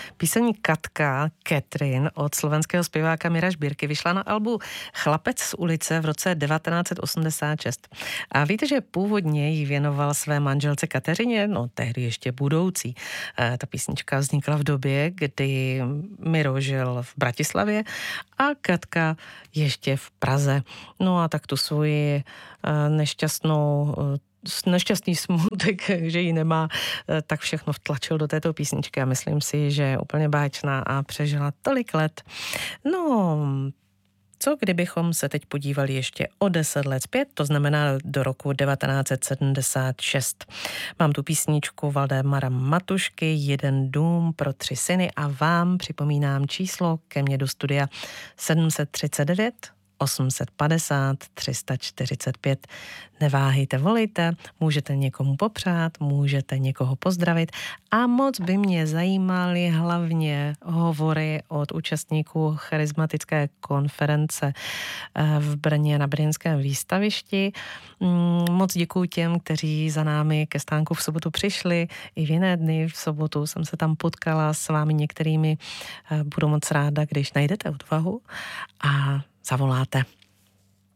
Píseň Katka, Catherine od slovenského zpěváka Mira Žbírky vyšla na albu Chlapec z ulice v roce 1986. A víte, že původně ji věnoval své manželce Kateřině, no tehdy ještě budoucí. Ta písnička vznikla v době, kdy Miro žil v Bratislavě a Katka ještě v Praze. No a tak tu svoji nešťastný smutek, že ji nemá, tak všechno vtlačil do této písničky a myslím si, že je úplně báječná a přežila tolik let. No, co kdybychom se teď podívali ještě o 10 let zpět, to znamená do roku 1976. Mám tu písničku Valdemara Matušky, Jeden dům pro 3 syny a vám připomínám číslo ke mně do studia 739 850 345. Neváhejte, volejte, můžete někomu popřát, můžete někoho pozdravit a moc by mě zajímaly hlavně hovory od účastníků charismatické konference v Brně na Brněnském výstavišti. Moc děkuju těm, kteří za námi ke stánku v sobotu přišli. I v jiné dny v sobotu jsem se tam potkala s vámi některými. Budu moc ráda, když najdete odvahu a zavoláte.